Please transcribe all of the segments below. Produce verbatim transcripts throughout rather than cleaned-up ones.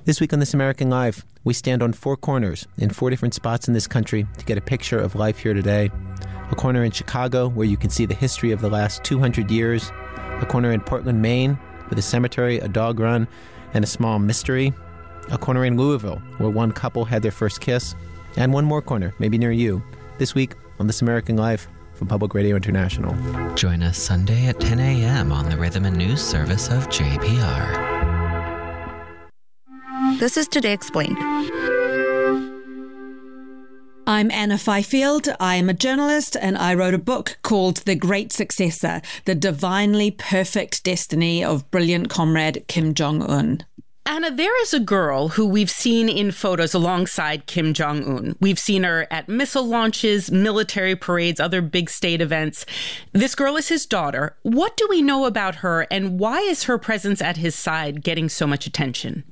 This week on This American Life, we stand on four corners in four different spots in this country to get a picture of life here today. A corner in Chicago where you can see the history of the last two hundred years. A corner in Portland, Maine with a cemetery, a dog run, and a small mystery. A corner in Louisville where one couple had their first kiss. And one more corner, maybe near you, this week on This American Life from Public Radio International. Join us Sunday at ten a.m. on the Rhythm and News service of J P R. This is Today Explained. I'm Anna Fifield. I am a journalist, and I wrote a book called The Great Successor, The Divinely Perfect Destiny of Brilliant Comrade Kim Jong-un. Anna, there is a girl who we've seen in photos alongside Kim Jong-un. We've seen her at missile launches, military parades, other big state events. This girl is his daughter. What do we know about her, and why is her presence at his side getting so much attention?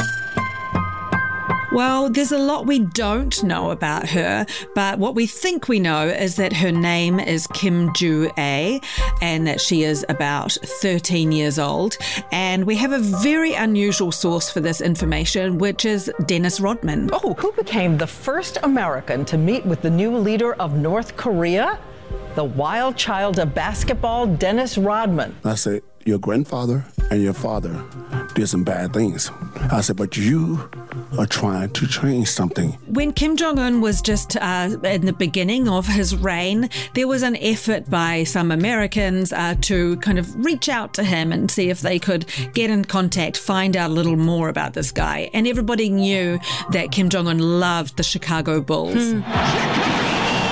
Well, there's a lot we don't know about her, but what we think we know is that her name is Kim Joo-a and that she is about thirteen years old. And we have a very unusual source for this information, which is Dennis Rodman. Oh, who became the first American to meet with the new leader of North Korea? The wild child of basketball, Dennis Rodman. I said, your grandfather and your father did some bad things. I said, but you are trying to change something. When Kim Jong-un was just uh, in the beginning of his reign, there was an effort by some Americans uh, to kind of reach out to him and see if they could get in contact, find out a little more about this guy. And everybody knew that Kim Jong-un loved the Chicago Bulls. Hmm.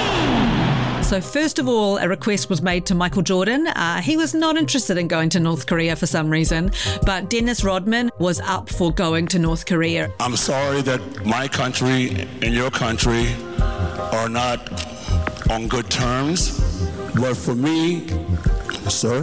So first of all, a request was made to Michael Jordan. Uh, he was not interested in going to North Korea for some reason, but Dennis Rodman was up for going to North Korea. I'm sorry that my country and your country are not on good terms, but for me, sir,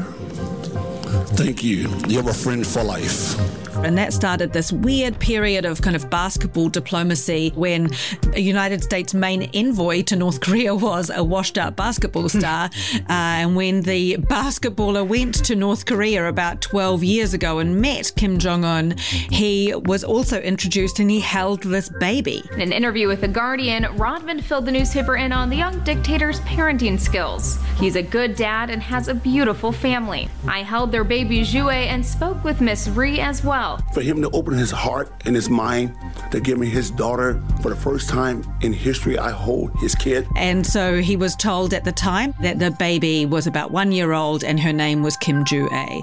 thank you. You have a friend for life. And that started this weird period of kind of basketball diplomacy when a United States main envoy to North Korea was a washed-up basketball star. uh, and when the basketballer went to North Korea about twelve years ago and met Kim Jong-un, he was also introduced and he held this baby. In an interview with The Guardian, Rodman filled the newspaper in on the young dictator's parenting skills. He's a good dad and has a beautiful family. I held their baby Joo-a and spoke with Miss Ri as well. For him to open his heart and his mind to give me his daughter for the first time in history, I hold his kid. And so he was told at the time that the baby was about one year old and her name was Kim Joo-a.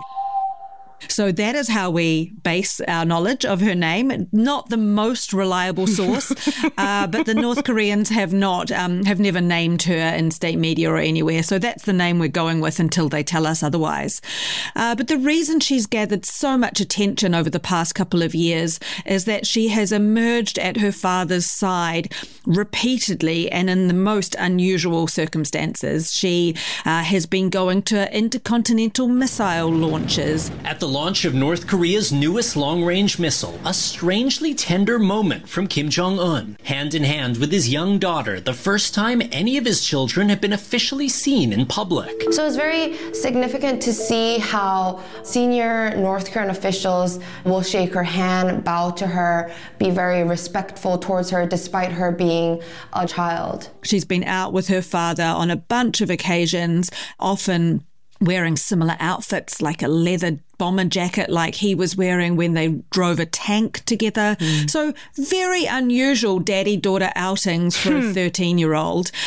So that is how we base our knowledge of her name. Not the most reliable source, uh, but the North Koreans have not, um, have never named her in state media or anywhere. So that's the name we're going with until they tell us otherwise. Uh, but the reason she's gathered so much attention over the past couple of years is that she has emerged at her father's side repeatedly and in the most unusual circumstances. She uh, has been going to intercontinental missile launches. At the launch of North Korea's newest long-range missile, a strangely tender moment from Kim Jong-un, hand in hand with his young daughter, the first time any of his children have been officially seen in public. So it's very significant to see how senior North Korean officials will shake her hand, bow to her, be very respectful towards her despite her being a child. She's been out with her father on a bunch of occasions, often wearing similar outfits, like a leather bomber jacket like he was wearing when they drove a tank together. Mm. So very unusual daddy-daughter outings for hmm. a thirteen-year-old.